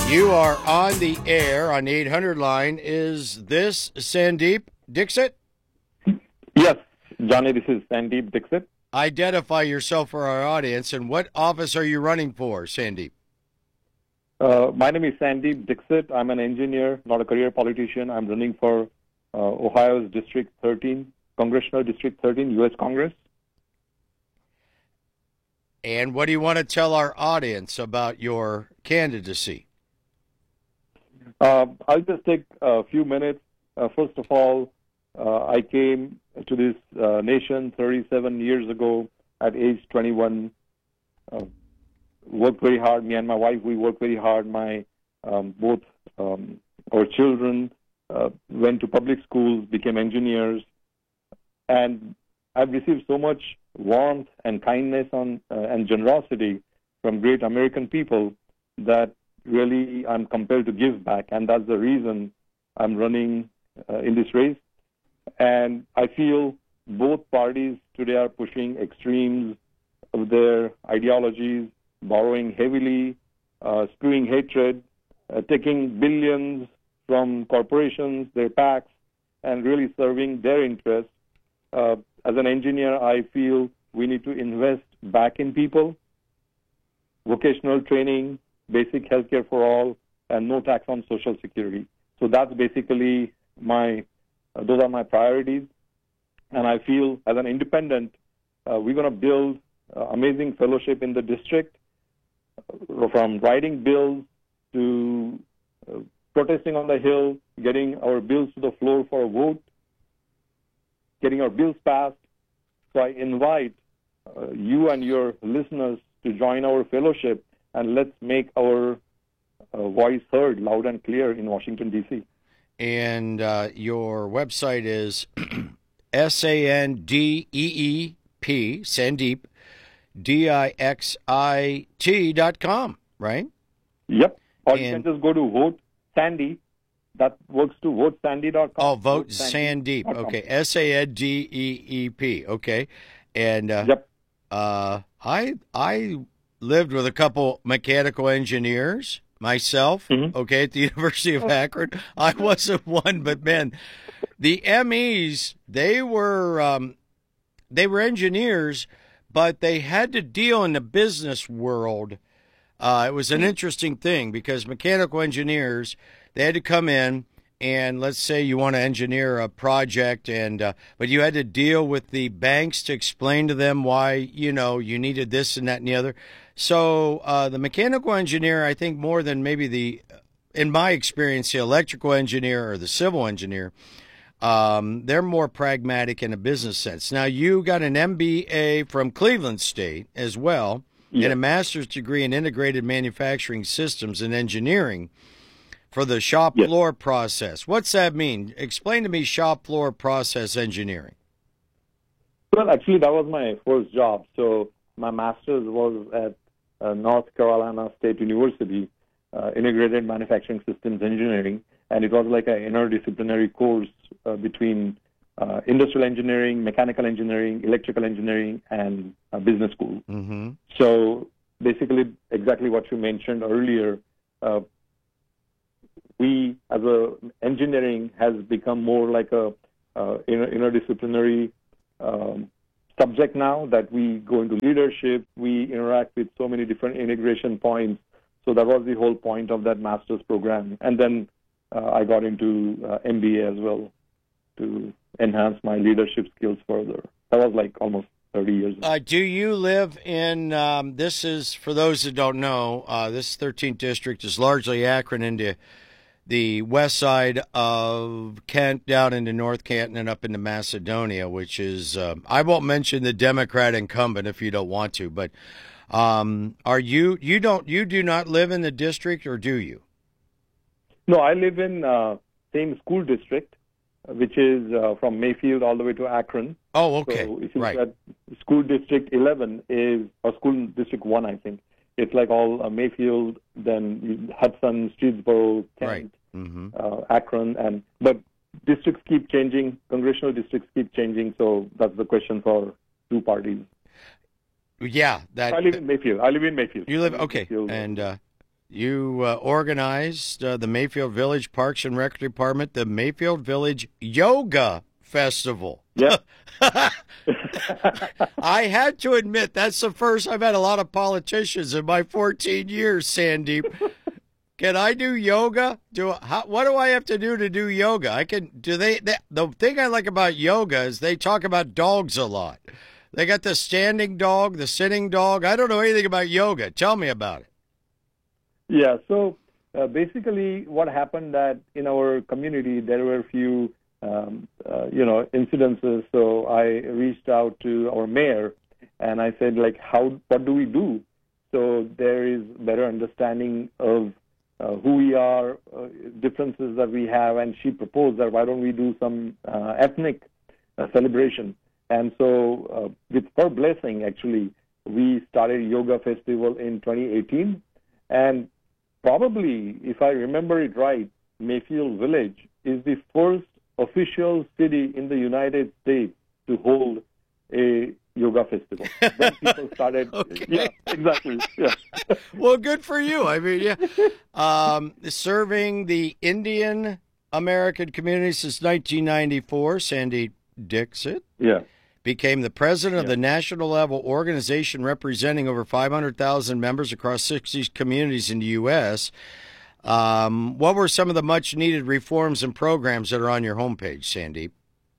You are on the air on the 800 line. Is this Sandeep Dixit? Yes, Johnny, this is Sandeep Dixit. Identify yourself for our audience, and what office are you running for, Sandeep? My name is Sandeep Dixit. I'm an engineer, not a career politician. I'm running for Ohio's District 13, Congressional District 13, U.S. Congress. And what do you want to tell our audience about your candidacy? I'll just take a few minutes. First of all, I came to this nation 37 years ago at age 21. Worked very hard. Me and my wife, we worked very hard. Both our children went to public schools, became engineers, and I've received so much warmth and kindness and generosity from great American people that really I'm compelled to give back, and that's the reason I'm running in this race. And I feel both parties today are pushing extremes of their ideologies, borrowing heavily, spewing hatred, taking billions from corporations, their PACs, and really serving their interests. As an engineer, I feel we need to invest back in people, vocational training, basic health care for all, and no tax on Social Security. So that's basically those are my priorities. And I feel as an independent, we're going to build amazing fellowship in the district, from writing bills to protesting on the Hill, getting our bills to the floor for a vote, getting our bills passed. So I invite you and your listeners to join our fellowship, and let's make our voice heard loud and clear in Washington, D.C. And your website is SANDEEP, Sandeep, DIXIT.com, right? Yep. Or you can just go to Vote Sandy. That works to votesandy.com. Oh, Vote Sandeep. Okay. SANDEEP. Okay. And yep. I lived with a couple mechanical engineers myself, okay, at the University of Akron. I wasn't one, but man, the MEs, they were engineers, but they had to deal in the business world. It was an interesting thing because mechanical engineers, they had to come in and let's say you want to engineer a project, and but you had to deal with the banks to explain to them why, you needed this and that and the other. So the mechanical engineer, I think more than maybe in my experience, the electrical engineer or the civil engineer, they're more pragmatic in a business sense. Now, you got an MBA from Cleveland State as well, and a master's degree in integrated manufacturing systems and engineering for the shop floor process. What's that mean? Explain to me shop floor process engineering. Well, actually, that was my first job. So my master's was at North Carolina State University, integrated manufacturing systems engineering, and it was like an interdisciplinary course between industrial engineering, mechanical engineering, electrical engineering, and business school. Mm-hmm. So basically, exactly what you mentioned earlier, we as a engineering has become more like a interdisciplinary subject now, that we go into leadership, we interact with so many different integration points. So that was the whole point of that master's program. And then I got into MBA as well to enhance my leadership skills further. That was like almost 30 years ago. Do you live in, this is, for those that don't know, this 13th district is largely Akron into the west side of Kent, down into North Canton and up into Macedonia, which is, I won't mention the Democrat incumbent if you don't want to, but you do not live in the district, or do you? No, I live in same school district, which is from Mayfield all the way to Akron. Oh, okay. So if you right. look at school district 11 or school district 1, I think. It's like all Mayfield, then Hudson, Streetsboro, Kent, right. Mm-hmm. Akron, but districts keep changing, congressional districts keep changing, so that's the question for two parties. Yeah. I live in Mayfield. You live, okay. And You organized the Mayfield Village Parks and Rec Department, the Mayfield Village Yoga Festival. Yeah. I had to admit, that's the first I've had a lot of politicians in my 14 years, Sandeep. Can I do yoga? What do I have to do yoga? I can. The thing I like about yoga is they talk about dogs a lot. They got the standing dog, the sitting dog. I don't know anything about yoga. Tell me about it. Yeah. So basically, what happened that in our community there were a few incidences. So I reached out to our mayor and I said, like, what do we do so there is better understanding of who we are, differences that we have, and she proposed that why don't we do some ethnic celebration. And so with her blessing, actually, we started Yoga Festival in 2018. And probably, if I remember it right, Mayfield Village is the first official city in the United States to hold a yoga festival. Then people started. Okay. Yeah, exactly. Yeah. Well, good for you. I mean, yeah. Serving the Indian American community since 1994, Sandy Dixit. Yeah. Became the president of the national level organization representing over 500,000 members across 60 communities in the U.S. What were some of the much needed reforms and programs that are on your homepage, Sandeep?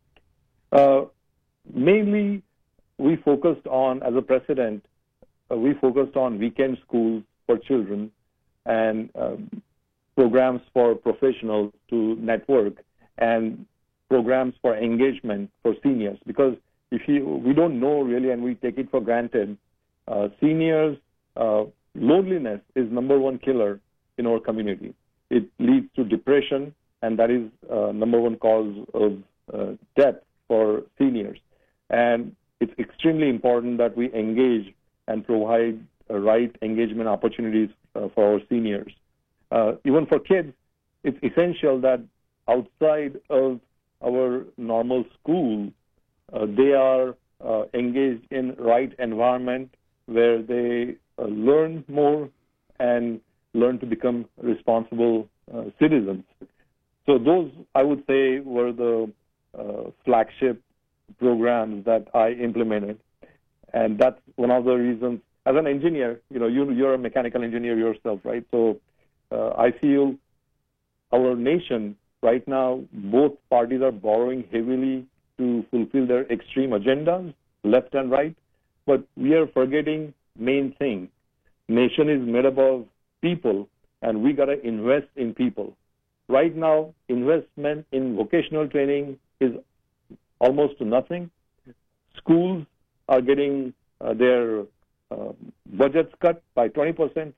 Mainly, we focused on, as a president, we focused on weekend schools for children and programs for professionals to network and programs for engagement for seniors. Because we don't know really, and we take it for granted, seniors, loneliness is number one killer in our community. It leads to depression, and that is number one cause of death for seniors. And it's extremely important that we engage and provide right engagement opportunities for our seniors. Even for kids, it's essential that outside of our normal school, they are engaged in right environment where they learn more and learn to become responsible citizens. So those, I would say, were the flagship programs that I implemented. And that's one of the reasons, as an engineer, you're a mechanical engineer yourself, right? So I feel our nation right now, both parties are borrowing heavily to fulfill their extreme agendas, left and right, but we are forgetting main thing. Nation is made up of people, and we got to invest in people. Right now, investment in vocational training is almost nothing. Schools are getting their budgets cut by 20%,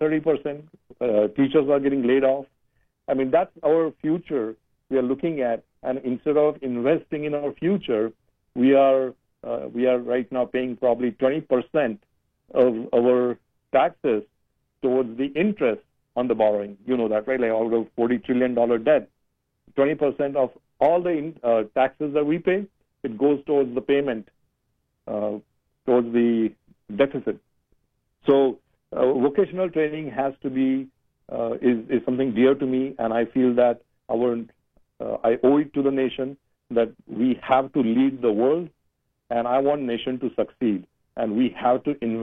30%. Teachers are getting laid off. I mean, that's our future we are looking at. And instead of investing in our future, we are right now paying probably 20% of our taxes towards the interest on the borrowing. You know that, right? Like out of $40 trillion debt, 20% of all the taxes that we pay, it goes towards the payment, towards the deficit. So vocational training has to be, is something dear to me, and I feel that I owe it to the nation that we have to lead the world, and I want nation to succeed, and we have to invest